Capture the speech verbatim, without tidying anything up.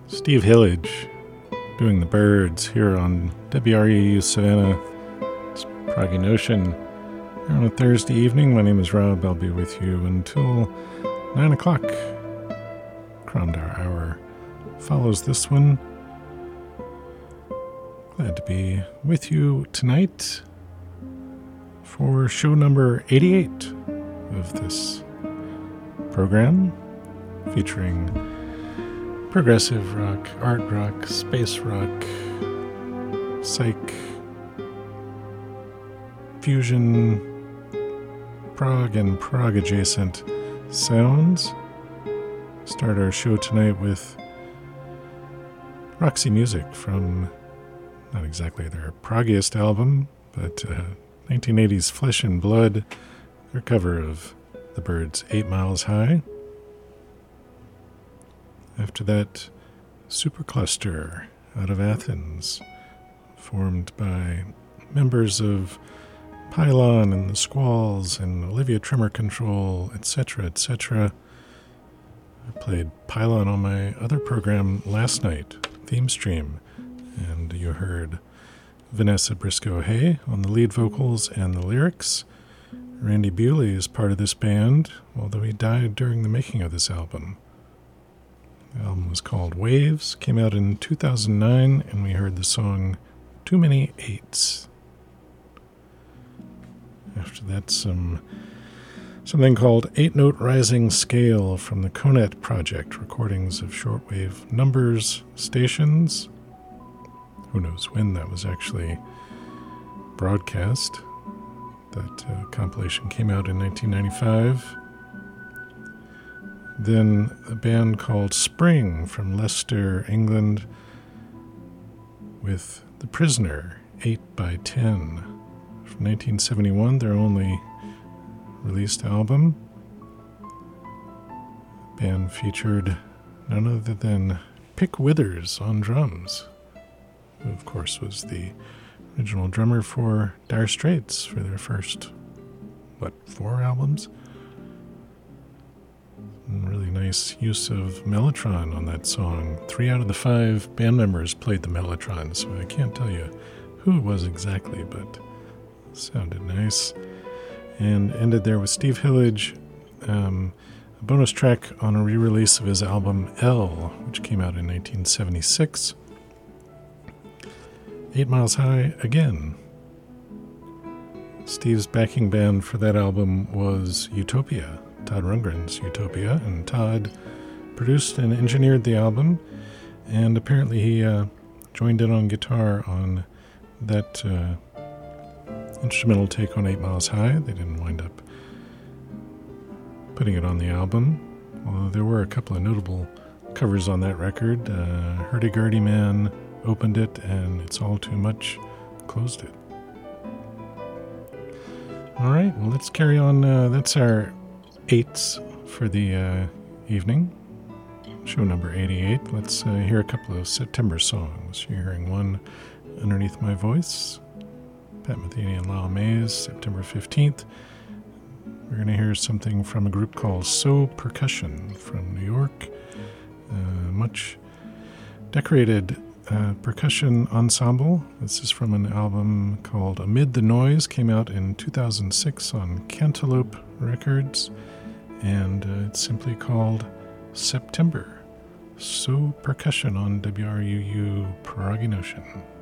Steve Hillage doing the Birds here on W R U U Savannah. It's Proggy Notion here on a Thursday evening. My name is Rob. I'll be with you until nine o'clock. Cromdar Hour follows this one. Glad to be with you tonight for show number eighty-eight of this program, featuring progressive rock, art rock, space rock, psych, fusion, prog and prog adjacent sounds. Start our show tonight with Roxy Music from not exactly their proggiest album, but uh, nineteen eighties Flesh and Blood, their cover of the Birds' Eight Miles High. After that, Supercluster out of Athens, formed by members of Pylon and the Squalls and Olivia Tremor Control, et cetera, et cetera. I played Pylon on my other program last night, Theme Stream, and you heard Vanessa Briscoe-Hay on the lead vocals and the lyrics. Randy Bewley is part of this band, although he died during the making of this album. The album was called Waves, came out in two thousand nine, and we heard the song Too Many Eights. After that, some something called Eight Note Rising Scale from the Conet Project, recordings of shortwave numbers stations. Who knows when that was actually broadcast. That uh, compilation came out in nineteen ninety-five. Then a band called Spring from Leicester, England, with The Prisoner, eight by ten, from nineteen seventy-one, their only released album. The band featured none other than Pick Withers on drums, who of course was the original drummer for Dire Straits for their first, what, four albums? Really nice use of Mellotron on that song. Three out of the five band members played the Mellotron, so I can't tell you who it was exactly, but it sounded nice. And ended there with Steve Hillage, um, a bonus track on a re-release of his album L, which came out in nineteen seventy-six. Eight Miles High again. Steve's backing band for that album was Utopia, Todd Rundgren's Utopia, and Todd produced and engineered the album, and apparently he uh, joined in on guitar on that uh, instrumental take on Eight Miles High. They didn't wind up putting it on the album, although there were a couple of notable covers on that record. Uh, Hurdy-Gurdy Man opened it, and It's All Too Much closed it. All right, well, let's carry on. Uh, that's our eights for the uh, evening. Show number eighty-eight. Let's uh, hear a couple of September songs. You're hearing one, Underneath My Voice, Pat Metheny and Lyle Mays, September fifteenth. We're going to hear something from a group called So Percussion from New York. Uh, much decorated uh, percussion ensemble. This is from an album called Amid the Noise, came out in two thousand six on Cantaloupe Records, and uh, it's simply called September. So Percussion on W R U U Proggy Notion.